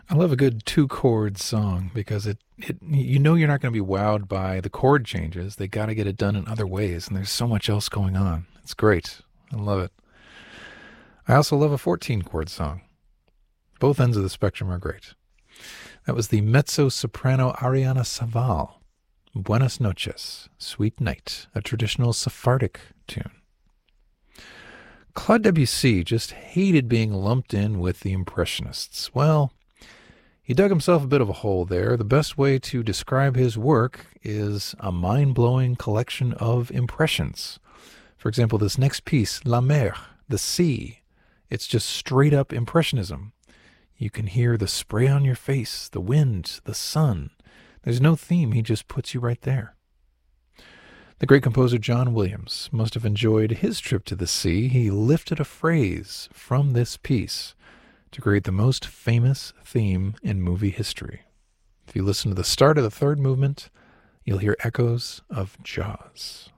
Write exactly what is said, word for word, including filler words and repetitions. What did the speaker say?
I love a good two chord song because it, it you know you're not going to be wowed by the chord changes. They got to get it done in other ways, and there's so much else going on. It's great. I love it. I also love a fourteen chord song. Both ends of the spectrum are great. That was the mezzo-soprano Ariana Saval. Buenas noches, Sweet Night, a traditional Sephardic tune. Claude Debussy just hated being lumped in with the Impressionists. Well, he dug himself a bit of a hole there. The best way to describe his work is a mind-blowing collection of impressions. For example, this next piece, La Mer, the sea, it's just straight-up Impressionism. You can hear the spray on your face, the wind, the sun. There's no theme, he just puts you right there. The great composer John Williams must have enjoyed his trip to the sea. He lifted a phrase from this piece to create the most famous theme in movie history. If you listen to the start of the third movement, you'll hear echoes of Jaws.